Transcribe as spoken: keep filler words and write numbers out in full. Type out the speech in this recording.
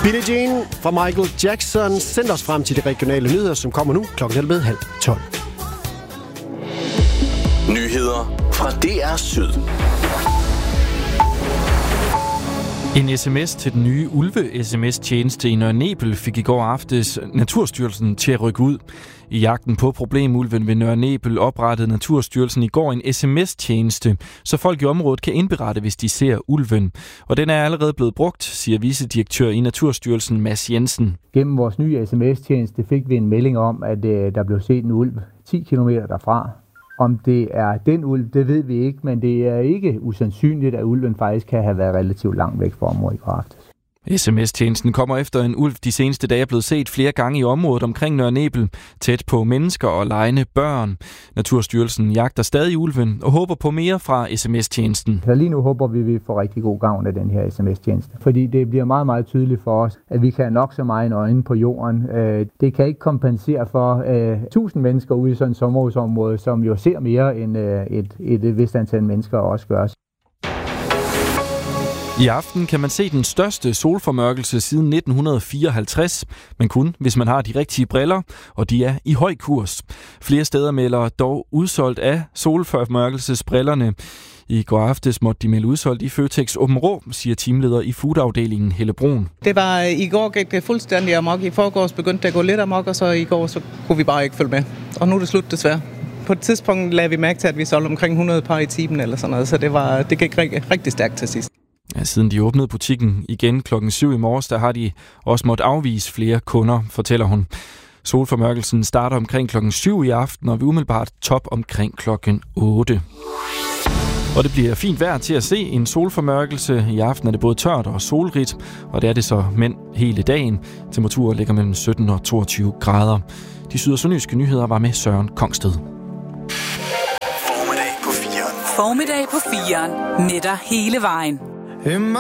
Billie Jean fra Michael Jackson sender os frem til de regionale nyheder, som kommer nu klokken elleve halv tolv. Nyheder fra D R Syd. En sms til den nye Ulve-S M S-tjeneste i Nørre Nebel fik i går aftes Naturstyrelsen til at rykke ud. I jagten på problemulven ved Nørre Nebel oprettede Naturstyrelsen i går en S M S-tjeneste, så folk i området kan indberette, hvis de ser ulven. Og den er allerede blevet brugt, siger vicedirektør i Naturstyrelsen Mads Jensen. Gennem vores nye S M S-tjeneste fik vi en melding om, at øh, der blev set en ulv ti kilometer derfra. Om det er den ulv, det ved vi ikke, men det er ikke usandsynligt, at ulven faktisk kan have været relativt langt væk fra området i går aftes. S M S-tjenesten kommer efter en ulv de seneste dage er blevet set flere gange i området omkring Nørre Nebel, tæt på mennesker og legende børn. Naturstyrelsen jagter stadig ulven og håber på mere fra S M S-tjenesten. Så lige nu håber vi, at vi får rigtig god gavn af den her S M S-tjeneste, fordi det bliver meget, meget tydeligt for os, at vi kan have nok så meget øjne på jorden. Det kan ikke kompensere for tusind mennesker ude i sådan et sommerhusområde, som jo ser mere end et, et, et vist antal mennesker også gør. I aften kan man se den største solformørkelse siden nitten fireoghalvtreds, men kun hvis man har de rigtige briller, og de er i høj kurs. Flere steder melder dog udsolgt af solformørkelsesbrillerne. I går aftes måtte de melde udsolgt i Føtex Aabenraa, siger teamleder i foodafdelingen Helle Brun. Det var i går gik det fuldstændig amok. I forgårs begyndte det at gå lidt amok, og så i går så kunne vi bare ikke følge med. Og nu er det slut desværre. På et tidspunkt lagde vi mærke til, at vi solgte omkring hundrede par i timen eller sådan noget, så det, var, det gik rigtig, rigtig stærkt til sidst. Ja, siden de åbnede butikken igen klokken syv i morges, der har de også måttet afvise flere kunder, fortæller hun. Solformørkelsen starter omkring klokken syv i aften, og vi umiddelbart top omkring klokken otte. Og det bliver fint vejr til at se en solformørkelse. I aften er det både tørt og solrigt, og det er det så mænd hele dagen. Temperaturen ligger mellem sytten og toogtyve grader. De syd- og sønderjyske nyheder var med Søren Kongsted. Formiddag på firen. Formiddag på firen. Netter hele vejen.